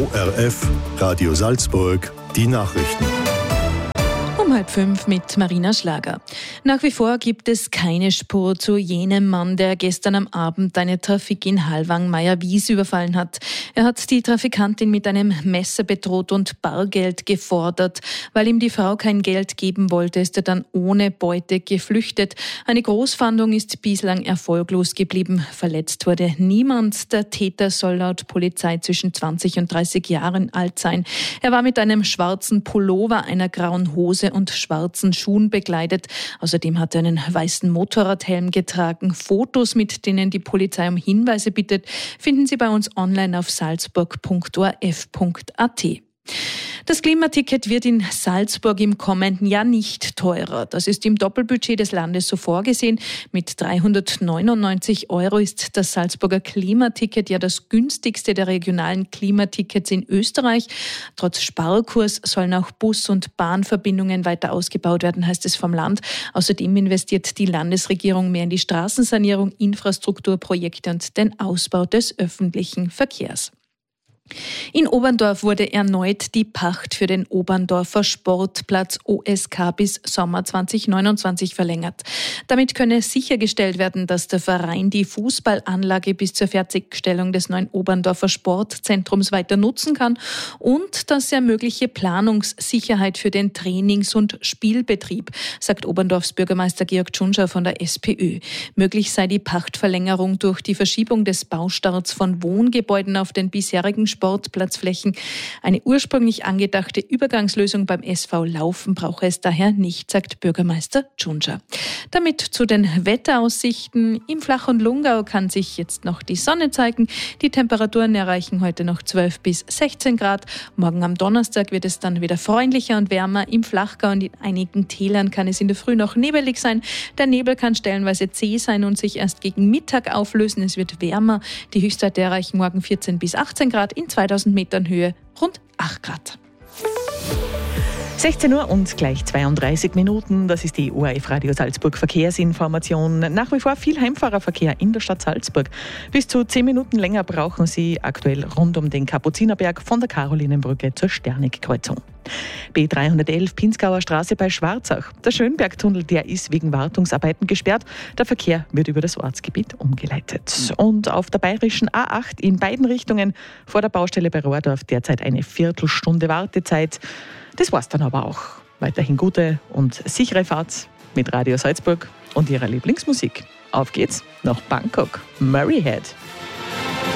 ORF, Radio Salzburg, die Nachrichten. Um 4:30 mit Marina Schlager. Nach wie vor gibt es keine Spur zu jenem Mann, der gestern am Abend eine Trafik in Hallwang-Meyer-Wies überfallen hat. Er hat die Trafikantin mit einem Messer bedroht und Bargeld gefordert. Weil ihm die Frau kein Geld geben wollte, ist er dann ohne Beute geflüchtet. Eine Großfahndung ist bislang erfolglos geblieben. Verletzt wurde niemand. Der Täter soll laut Polizei zwischen 20 und 30 Jahren alt sein. Er war mit einem schwarzen Pullover, einer grauen Hose und schwarzen Schuhen bekleidet. Außerdem hat er einen weißen Motorradhelm getragen. Fotos, mit denen die Polizei um Hinweise bittet, finden Sie bei uns online auf salzburg.orf.at. Das Klimaticket wird in Salzburg im kommenden Jahr nicht teurer. Das ist im Doppelbudget des Landes so vorgesehen. Mit 399 € ist das Salzburger Klimaticket ja das günstigste der regionalen Klimatickets in Österreich. Trotz Sparkurs sollen auch Bus- und Bahnverbindungen weiter ausgebaut werden, heißt es vom Land. Außerdem investiert die Landesregierung mehr in die Straßensanierung, Infrastrukturprojekte und den Ausbau des öffentlichen Verkehrs. In Oberndorf wurde erneut die Pacht für den Oberndorfer Sportplatz OSK bis Sommer 2029 verlängert. Damit könne sichergestellt werden, dass der Verein die Fußballanlage bis zur Fertigstellung des neuen Oberndorfer Sportzentrums weiter nutzen kann und dass er mögliche Planungssicherheit für den Trainings- und Spielbetrieb, sagt Oberndorfs Bürgermeister Georg Tschunscher von der SPÖ. Möglich sei die Pachtverlängerung durch die Verschiebung des Baustarts von Wohngebäuden auf den bisherigen Sportplatzflächen. Eine ursprünglich angedachte Übergangslösung beim SV Laufen brauche es daher nicht, sagt Bürgermeister Tschunscher. Damit zu den Wetteraussichten. Im Flach- und Lungau kann sich jetzt noch die Sonne zeigen. Die Temperaturen erreichen heute noch 12 bis 16 Grad. Morgen am Donnerstag wird es dann wieder freundlicher und wärmer. Im Flachgau und in einigen Tälern kann es in der Früh noch nebelig sein. Der Nebel kann stellenweise zäh sein und sich erst gegen Mittag auflösen. Es wird wärmer. Die Höchstwerte erreichen morgen 14 bis 18 Grad. In 2000 Metern Höhe rund 8 Grad. 16 Uhr und gleich 32 Minuten. Das ist die ORF Radio Salzburg Verkehrsinformation. Nach wie vor viel Heimfahrerverkehr in der Stadt Salzburg. Bis zu 10 Minuten länger brauchen Sie aktuell rund um den Kapuzinerberg von der Karolinenbrücke zur Sternig-Kreuzung. B311 Pinzgauer Straße bei Schwarzach. Der Schönbergtunnel, der ist wegen Wartungsarbeiten gesperrt. Der Verkehr wird über das Ortsgebiet umgeleitet. Und auf der bayerischen A8 in beiden Richtungen vor der Baustelle bei Rohrdorf derzeit eine Viertelstunde Wartezeit. Das war's dann aber auch. Weiterhin gute und sichere Fahrt mit Radio Salzburg und ihrer Lieblingsmusik. Auf geht's nach Bangkok. Murray Head.